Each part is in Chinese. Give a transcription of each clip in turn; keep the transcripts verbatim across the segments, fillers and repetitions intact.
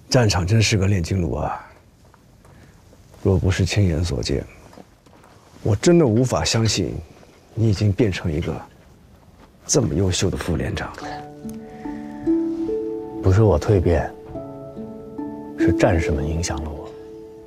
战场真是个炼金炉啊！若不是亲眼所见，我真的无法相信，你已经变成一个这么优秀的副连长了。 不是我蜕变，是战士们影响了我。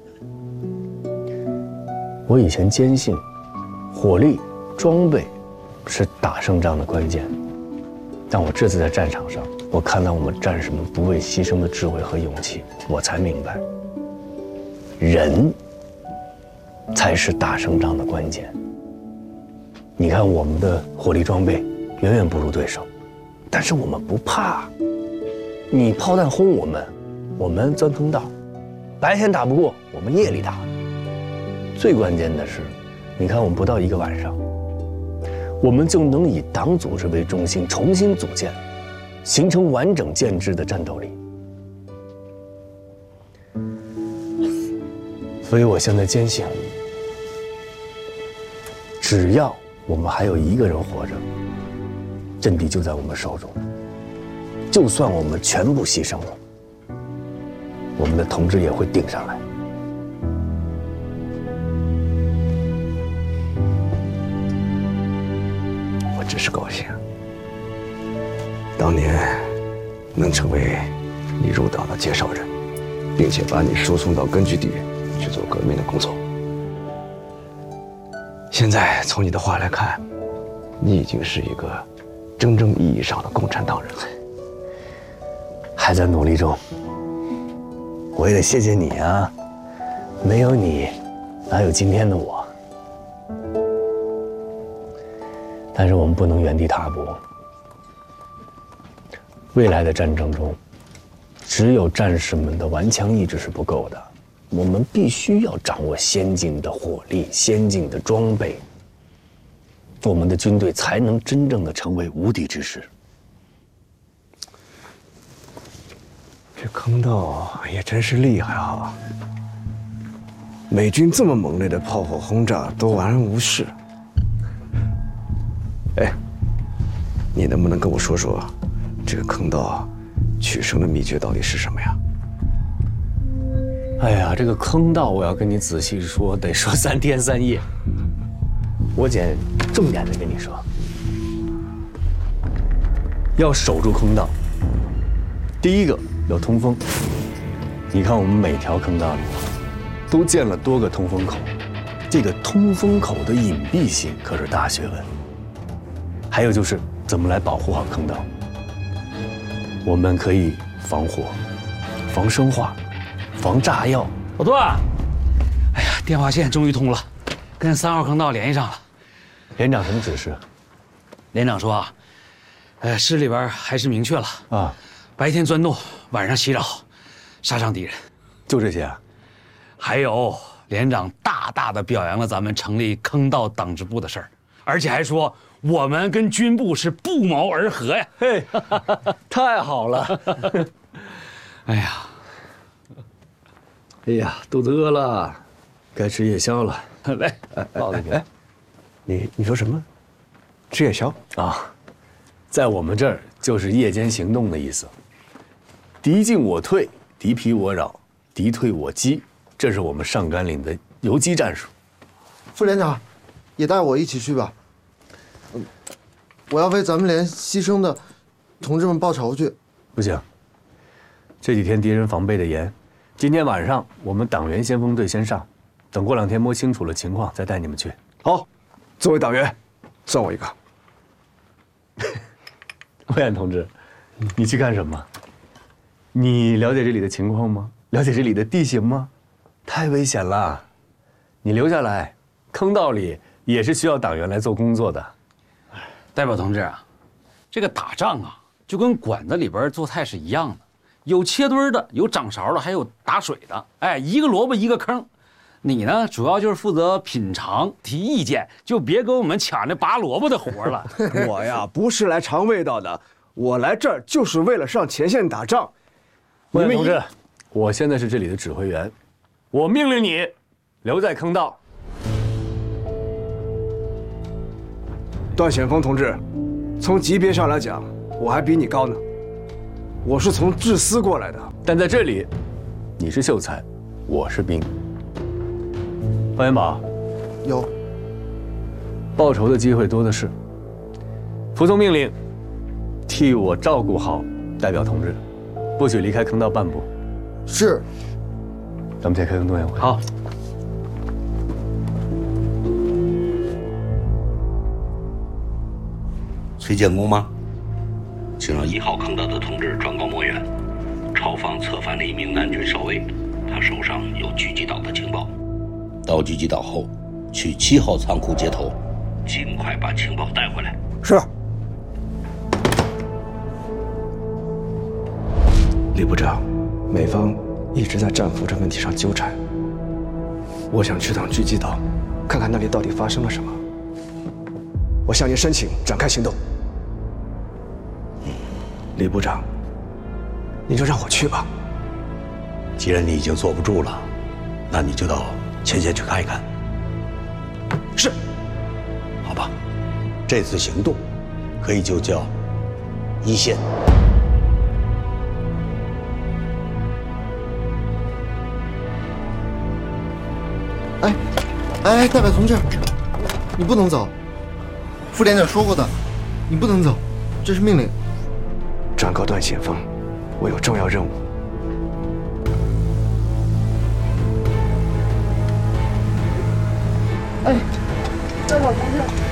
我以前坚信，火力、装备是打胜仗的关键，但我这次在战场上，我看到我们战士们不畏牺牲的智慧和勇气，我才明白，人才是打胜仗的关键。你看我们的火力装备远远不如对手，但是我们不怕。你炮弹轰我们，我们钻坑道；白天打不过，我们夜里打。最关键的是，你看我们不到一个晚上，我们就能以党组织为中心重新组建，形成完整建制的战斗力。所以我现在坚信，只要我们还有一个人活着，阵地就在我们手中。就算我们全部牺牲了，我们的同志也会顶上来。 我只是高兴，当年能成为你入党的介绍人，并且把你输送到根据地去做革命的工作。现在从你的话来看，你已经是一个真正意义上的共产党人了。 还在努力中，我也得谢谢你啊！没有你，哪有今天的我？但是我们不能原地踏步。未来的战争中，只有战士们的顽强意志是不够的，我们必须要掌握先进的火力、先进的装备，我们的军队才能真正的成为无敌之师。 这坑道也真是厉害啊！美军这么猛烈的炮火轰炸都完然无事。哎，你能不能跟我说说，这个坑道取胜的秘诀到底是什么呀？ 哎呀，这个坑道我要跟你仔细说，得说三天三夜。我简重点的跟你说，要守住坑道。第一个要通风，你看我们每条坑道里都建了多个通风口，这个通风口的隐蔽性可是大学问。还有就是怎么来保护好坑道，我们可以防火、防生化、防炸药。 老段，哎呀，电话线终于通了，跟三号坑道联系上了。 连长什么指示？ 连长说啊，呃，师里边还是明确了啊，白天钻洞，晚上袭扰，杀伤敌人。 就这些啊？ 还有，连长大大的表扬了咱们成立坑道党支部的事儿，而且还说我们跟军部是不谋而合呀。 嘿，太好了！ 哎呀， 哎呀，肚子饿了，该吃夜宵了。 来， 抱着你。哎， 你你说什么？吃夜宵啊？在我们这儿就是夜间行动的意思。敌进我退，敌疲我扰，敌退我击，这是我们上甘岭的游击战术。 副连长，也带我一起去吧。嗯，我要为咱们连牺牲的同志们报仇去。 不行，这几天敌人防备的严，今天晚上我们党员先锋队先上，等过两天摸清楚了情况再带你们去。 好，作为党员，算我一个。 魏安同志，你去干什么？你了解这里的情况吗？了解这里的地形吗？太危险了，你留下来，坑道里也是需要党员来做工作的。 代表同志啊，这个打仗啊，就跟馆子里边做菜是一样的，有切墩的，有掌勺的，还有打水的。哎，一个萝卜一个坑。你呢，主要就是负责品尝、提意见，就别跟我们抢这拔萝卜的活了。 我呀，不是来尝味道的，我来这儿就是为了上前线打仗。 魏同志，我现在是这里的指挥员，我命令你留在坑道。 段显峰同志，从级别上来讲，我还比你高呢。我是从治司过来的， 但在这里， 你是秀才，我是兵。方元宝， 有。 报仇的机会多的是。服从命令，替我照顾好代表同志，不许离开坑道半步。 是。 咱们先开个诺言会。 好。 崔建功吗？请让一号坑道的同志转告莫远，朝方策反了一名南军少尉，他手上有狙击岛的情报。到狙击岛后，去七号仓库接头，尽快把情报带回来。 是。李部长，美方一直在战俘这问题上纠缠，我想去趟狙击岛，看看那里到底发生了什么。我向您申请展开行动。李部长，你就让我去吧。 既然你已经坐不住了，那你就到前线去看一看。 是。 好吧，这次行动可以就叫一线。 哎，哎，代表同志，你不能走。副连长说过的，你不能走，这是命令。 转告段先锋，我有重要任务。 哎，代表同志。